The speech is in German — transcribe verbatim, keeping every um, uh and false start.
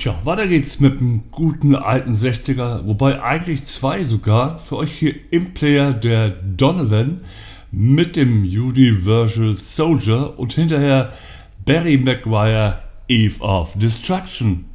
Tja, weiter geht's mit einem guten alten sechziger, wobei eigentlich zwei sogar. Für euch hier im Player der Donovan mit dem Universal Soldier und hinterher Barry Maguire, Eve of Destruction.